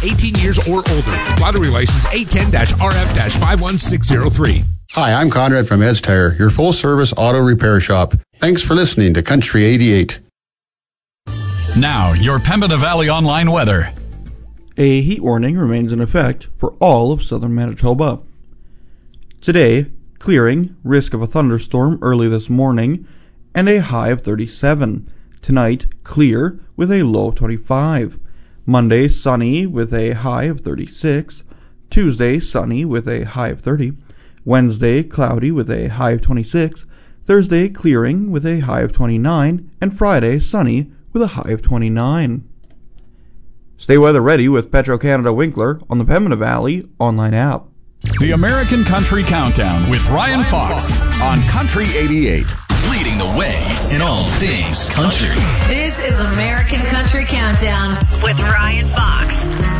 18 years or older. Lottery license 810-RF-51603. Hi, I'm Conrad from Ed's Tire, your full-service auto repair shop. Thanks for listening to Country 88. Now, your Pembina Valley online weather. A heat warning remains in effect for all of southern Manitoba. Today, clearing, risk of a thunderstorm early this morning, and a high of 37. Tonight, clear with a low of 25. Monday, sunny with a high of 36. Tuesday, sunny with a high of 30. Wednesday, cloudy with a high of 26. Thursday, clearing with a high of 29. And Friday, sunny with a high of 29. Stay weather ready with Petro-Canada Winkler on the Pembina Valley online app. The American Country Countdown with Ryan Fox on Country 88. Leading the way in all things country. This is American Country Countdown with Ryan Fox.